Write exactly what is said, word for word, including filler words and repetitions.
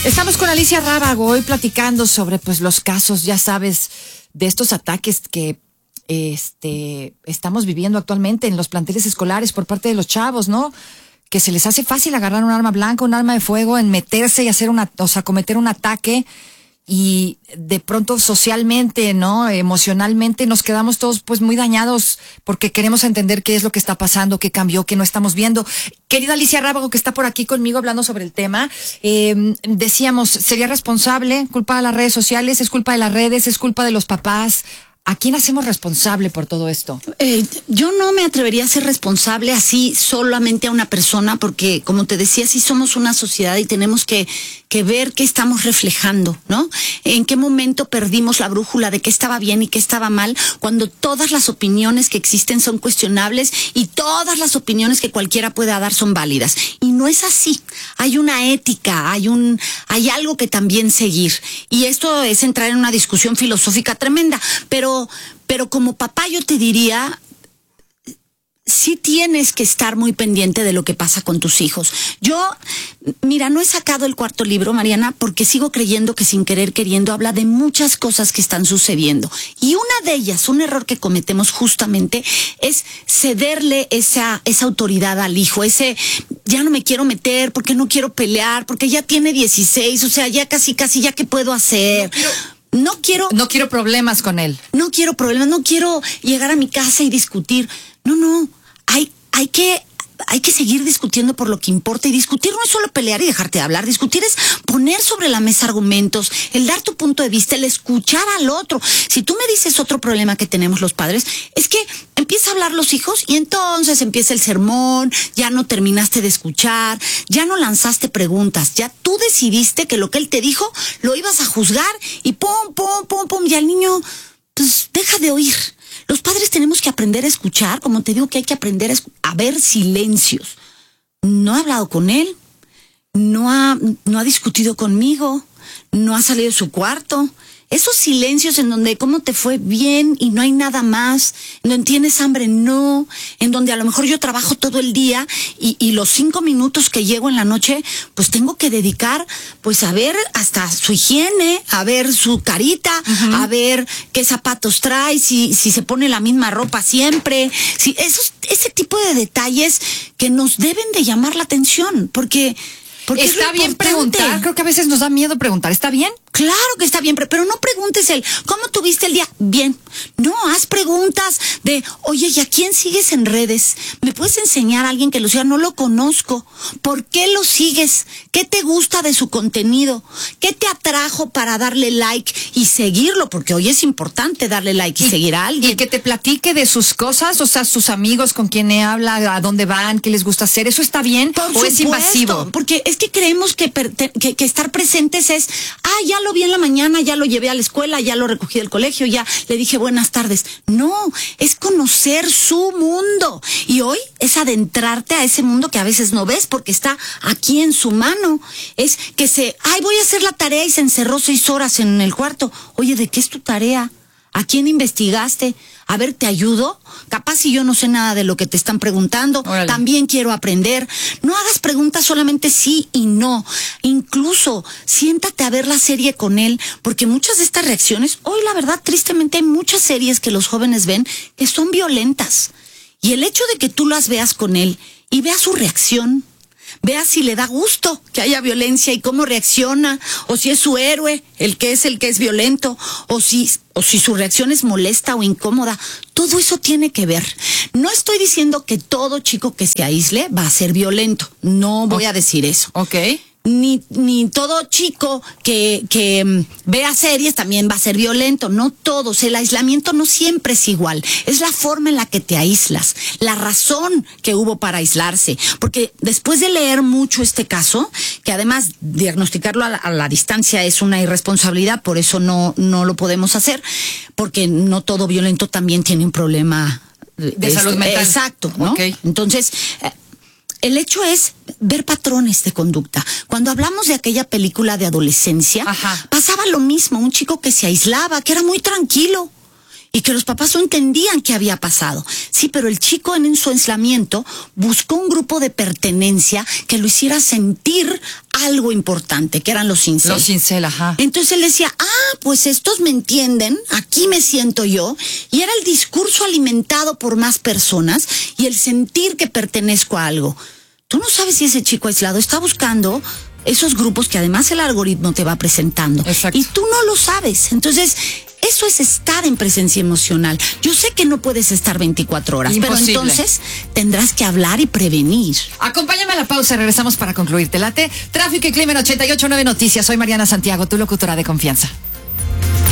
Estamos con Alicia Rábago hoy platicando sobre pues los casos, ya sabes, de estos ataques que este estamos viviendo actualmente en los planteles escolares por parte de los chavos, ¿no? Que se les hace fácil agarrar un arma blanca, un arma de fuego, en meterse y hacer una, o sea, cometer un ataque, y de pronto socialmente, ¿no? Emocionalmente nos quedamos todos pues muy dañados porque queremos entender qué es lo que está pasando, qué cambió, qué no estamos viendo. Querida Alicia Rábago, que está por aquí conmigo hablando sobre el tema, eh, decíamos, ¿sería responsable? ¿Culpa de las redes sociales? ¿Es culpa de las redes? ¿Es culpa de los papás? ¿A quién hacemos responsable por todo esto? Eh, yo no me atrevería a ser responsable así solamente a una persona, porque como te decía, sí somos una sociedad y tenemos que, que ver qué estamos reflejando, ¿no? En qué momento perdimos la brújula de qué estaba bien y qué estaba mal, cuando todas las opiniones que existen son cuestionables y todas las opiniones que cualquiera pueda dar son válidas. Y no es así. Hay una ética, hay un, hay algo que también seguir. Y esto es entrar en una discusión filosófica tremenda, pero Pero como papá yo te diría, sí tienes que estar muy pendiente de lo que pasa con tus hijos. Yo, mira, no he sacado el cuarto libro, Mariana, porque sigo creyendo que Sin Querer Queriendo habla de muchas cosas que están sucediendo. Y una de ellas, un error que cometemos justamente, es cederle esa, esa autoridad al hijo, ese ya no me quiero meter porque no quiero pelear, porque ya tiene dieciséis, o sea, ya casi, casi, ya qué puedo hacer. No quiero... No quiero... No quiero problemas con él. No quiero problemas, no quiero llegar a mi casa y discutir. No, no, hay, hay que... Hay que seguir discutiendo por lo que importa, y discutir no es solo pelear y dejarte de hablar. Discutir es poner sobre la mesa argumentos, el dar tu punto de vista, el escuchar al otro. Si tú me dices otro problema que tenemos los padres, es que empieza a hablar los hijos y entonces empieza el sermón, ya no terminaste de escuchar, ya no lanzaste preguntas, ya tú decidiste que lo que él te dijo lo ibas a juzgar y pum, pum, pum, pum, y al niño, pues deja de oír. Los padres tenemos que aprender a escuchar, como te digo que hay que aprender a, a ver silencios. No ha hablado con él, no ha, no ha discutido conmigo, no ha salido de su cuarto. Esos silencios en donde cómo te fue bien y no hay nada más, en donde tienes hambre, no, en donde a lo mejor yo trabajo todo el día y, y los cinco minutos que llego en la noche, pues tengo que dedicar pues a ver hasta su higiene, a ver su carita, uh-huh. a ver qué zapatos trae, si, si se pone la misma ropa siempre, si esos, ese tipo de detalles que nos deben de llamar la atención, porque... Porque está bien preguntar, creo que a veces nos da miedo preguntar, ¿está bien? Claro que está bien, pero no preguntes el ¿cómo tuviste el día? Bien. No, haz preguntas de, oye, ¿y a quién sigues en redes? ¿Me puedes enseñar a alguien que lo siga? No lo conozco. ¿Por qué lo sigues? ¿Qué te gusta de su contenido? ¿Qué te atrajo para darle like y seguirlo? Porque hoy es importante darle like y, y seguir a alguien. Y que te platique de sus cosas, o sea, sus amigos, con quién habla, a dónde van, qué les gusta hacer. ¿Eso está bien Por o supuesto, es invasivo? Porque es que creemos que, que, que estar presentes es, ah, ya lo vi en la mañana, ya lo llevé a la escuela, ya lo recogí del colegio, ya le dije buenas tardes. No, es conocer su mundo. Y hoy es adentrarte a ese mundo que a veces no ves porque está aquí en su mano. Es que se, ay, voy a hacer la tarea y se encerró seis horas en el cuarto. Oye, ¿de qué es tu tarea? ¿A quién investigaste? A ver, ¿te ayudo? Capaz si yo no sé nada de lo que te están preguntando, Órale. También quiero aprender. No hagas preguntas solamente sí y no. Incluso siéntate a ver la serie con él, porque muchas de estas reacciones, hoy la verdad, tristemente hay muchas series que los jóvenes ven que son violentas. Y el hecho de que tú las veas con él y veas su reacción, vea si le da gusto que haya violencia y cómo reacciona, o si es su héroe el que es el que es violento, o si, o si su reacción es molesta o incómoda. Todo eso tiene que ver. No estoy diciendo que todo chico que se aísle va a ser violento. No voy a decir eso. Ok. Ni, ni todo chico que, que um, vea series también va a ser violento. No todos. El aislamiento no siempre es igual. Es la forma en la que te aíslas, la razón que hubo para aislarse. Porque después de leer mucho este caso, que además diagnosticarlo a la, a la distancia es una irresponsabilidad, por eso no, no lo podemos hacer, porque no todo violento también tiene un problema de, de salud este, mental. Exacto, ¿no? Okay. Entonces... Eh, El hecho es ver patrones de conducta. Cuando hablamos de aquella película de adolescencia, Ajá. pasaba lo mismo. Un chico que se aislaba, que era muy tranquilo. y que los papás no entendían qué había pasado. Sí, pero el chico en su aislamiento buscó un grupo de pertenencia que lo hiciera sentir algo importante, que eran los incel. Los incel, ajá. Entonces él decía, ah, pues estos me entienden, aquí me siento yo, y era el discurso alimentado por más personas y el sentir que pertenezco a algo. Tú no sabes si ese chico aislado está buscando esos grupos que además el algoritmo te va presentando. Exacto. Y tú no lo sabes. Entonces, eso es estar en presencia emocional. Yo sé que no puedes estar veinticuatro horas, Imposible. pero entonces tendrás que hablar y prevenir. Acompáñame a la pausa, regresamos para concluir. Te late Tráfico y Clima en ochenta y ocho punto nueve Noticias. Soy Mariana Santiago, tu locutora de confianza.